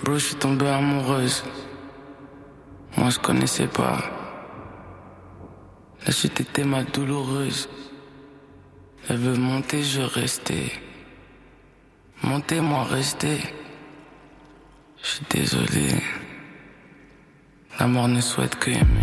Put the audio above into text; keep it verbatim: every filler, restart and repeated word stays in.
Bro, je suis tombé amoureuse. Moi, je connaissais pas. La chute était mal douloureuse. Elle veut monter, je restais. Monter, moi, rester. Je suis désolé. La mort ne souhaite que aimer.